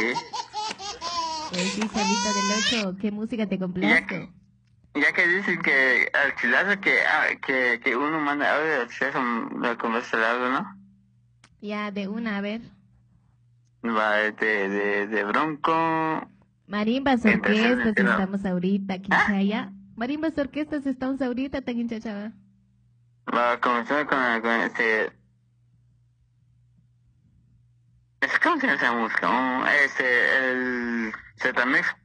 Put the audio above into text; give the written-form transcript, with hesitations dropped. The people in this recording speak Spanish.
Pues sí, Chavito del 8, ¿qué música te Ya complazco? que, ya que dicen que al chilazo que uno manda audio, al chilazo lo conversa el audio, ¿no? Ya, de una, a ver. Va de Bronco, Marimbas, Tentación de orquestas Tierra. estamos ahorita, ¿Ah? Quinchaya. Marimbas, orquestas estamos ahorita, ta Quinchachaba. Va a comenzar con este... ¿Cómo se llama esa música? El Zetamex